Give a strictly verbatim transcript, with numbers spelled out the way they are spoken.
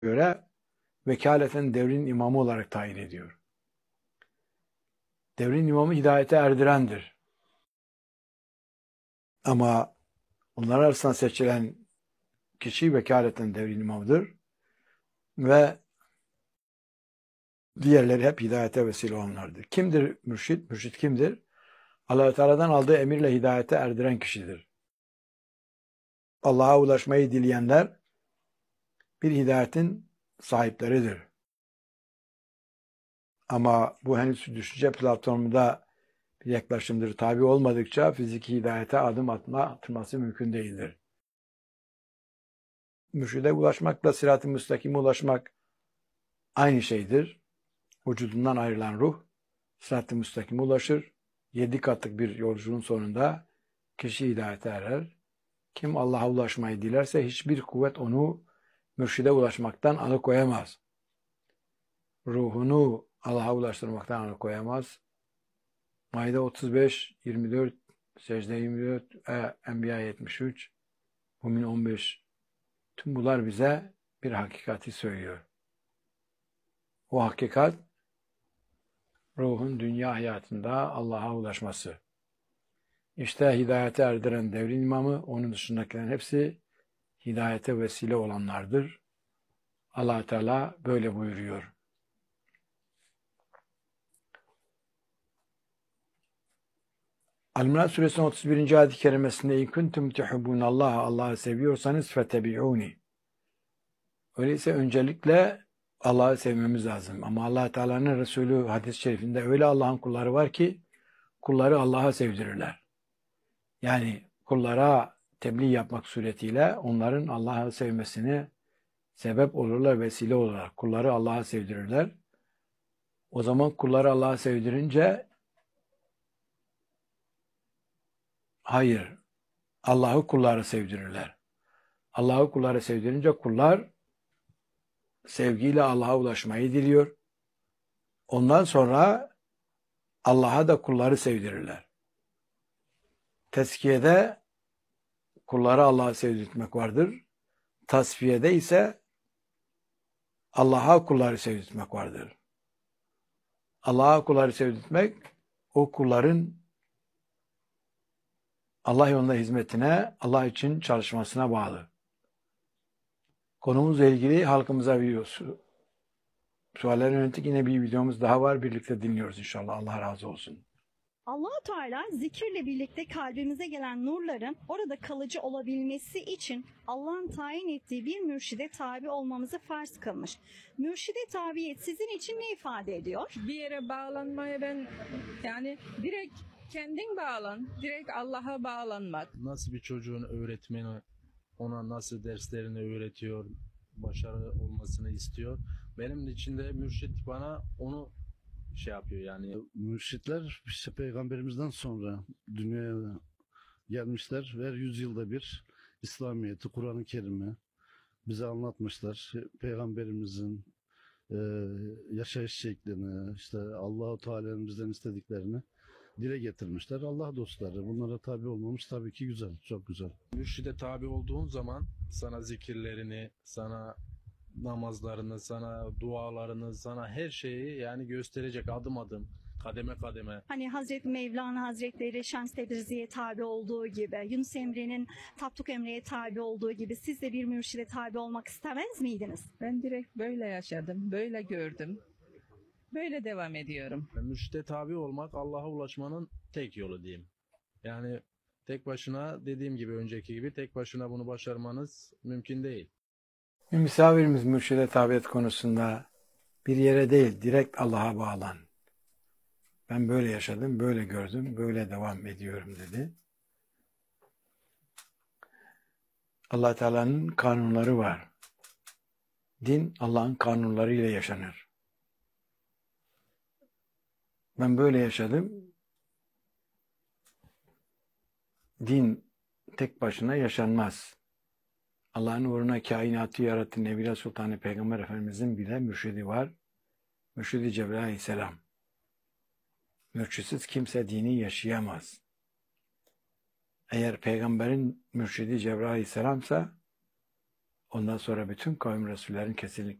göre vekaleten devrin imamı olarak tayin ediyor. Devrin imamı hidayete erdirendir. Ama onlar arasından seçilen kişi vekaleten devrin imamıdır ve diğerleri hep hidayete vesile olanlardır. Kimdir mürşit? Mürşit kimdir? Allah-u Teala'dan aldığı emirle hidayete erdiren kişidir. Allah'a ulaşmayı dileyenler bir hidayetin sahipleridir. Ama bu henüz düşünce platformunda bir yaklaşımdır. Tabi olmadıkça fiziki hidayete adım atma, atılması mümkün değildir. Mürşide ulaşmakla sırat-ı müstakime ulaşmak aynı şeydir. Vücudundan ayrılan ruh sırat-ı müstakime ulaşır. Yedi katlık bir yolculuğun sonunda kişi hidayete erer. Kim Allah'a ulaşmayı dilerse hiçbir kuvvet onu mürşide ulaşmaktan alıkoyamaz. Ruhunu Allah'a ulaştırmaktan alıkoyamaz. Maide otuz beş, yirmi dört, Secde yirmi dört, e, Enbiya yetmiş üç, Mümin on beş. Tüm bunlar bize bir hakikati söylüyor. O hakikat ruhun dünya hayatında Allah'a ulaşması. İşte hidayete erdiren devrin imamı, onun dışındakilerin hepsi hidayete vesile olanlardır. Allah Teala böyle buyuruyor. El-Mülk Suresinin otuz birinci ayet-i kerimesinde "İn kuntum tuhibbunallaha" Allah'ı seviyorsanız fetebi'uni. Öyleyse öncelikle Allah'ı sevmemiz lazım. Ama Allah Teala'nın Resulü hadis-i şerifinde öyle Allah'ın kulları var ki kulları Allah'a sevdirirler. Yani kullara tebliğ yapmak suretiyle onların Allah'ı sevmesine sebep olurlar, vesile olurlar. Kulları Allah'a sevdirirler. O zaman kulları Allah'a sevdirince hayır, Allah'ı kulları sevdirirler. Allah'ı kulları sevdirince kullar sevgiyle Allah'a ulaşmayı diliyor. Ondan sonra Allah'a da kulları sevdirirler. Tezkiyede kulları Allah'a sevdirtmek vardır. Tasfiyede ise Allah'a kulları sevdirtmek vardır. Allah'a kulları sevdirtmek, o kulların Allah yolunda hizmetine, Allah için çalışmasına bağlı. Konumuzla ilgili halkımıza bir sualler yönelik yine bir videomuz daha var. Birlikte dinliyoruz inşallah. Allah razı olsun. Allah-u Teala zikirle birlikte kalbimize gelen nurların orada kalıcı olabilmesi için Allah'ın tayin ettiği bir mürşide tabi olmamızı farz kılmış. Mürşide tabiyet sizin için ne ifade ediyor? Bir yere bağlanmaya ben yani direkt kendin bağlan, direkt Allah'a bağlanmak. Nasıl bir çocuğun öğretmeni ona nasıl derslerini öğretiyor, başarılı olmasını istiyor. Benim için de mürşit bana onu şey yapıyor yani. Mürşitler işte peygamberimizden sonra dünyaya gelmişler ve yüzyılda bir İslamiyet'i, Kur'an-ı Kerim'i bize anlatmışlar. Peygamberimizin e, yaşayış şeklini, işte Allah-u Teala'nın bizden istediklerini dile getirmişler. Allah dostları. Bunlara tabi olmamız tabii ki güzel, çok güzel. Mürşide tabi olduğun zaman sana zikirlerini, sana namazlarını, sana dualarını, sana her şeyi yani gösterecek adım adım, kademe kademe. Hani Hazreti Mevlana Hazretleri Şems Tebrizi'ye tabi olduğu gibi, Yunus Emre'nin Tapduk Emre'ye tabi olduğu gibi siz de bir mürşide tabi olmak istemez miydiniz? Ben direkt böyle yaşadım, böyle gördüm. Böyle devam ediyorum. Mürşide tabi olmak Allah'a ulaşmanın tek yolu diyeyim. Yani tek başına dediğim gibi önceki gibi tek başına bunu başarmanız mümkün değil. Bir misafirimiz mürşide tabiyet konusunda bir yere değil, direkt Allah'a bağlan. Ben böyle yaşadım, böyle gördüm, böyle devam ediyorum dedi. Allah Teala'nın kanunları var. Din Allah'ın kanunlarıyla yaşanır. Ben böyle yaşadım. Din tek başına yaşanmaz. Allah'ın uğruna kainatı yarattı Nebiler Sultanı Peygamber Efendimizin bile mürşidi var. Mürşidi Cebrail Aleyhisselam. Mürşitsiz kimse dini yaşayamaz. Eğer peygamberin mürşidi Cebrail Aleyhisselam'sa Ondan sonra bütün kavim Resullerin kesinlikle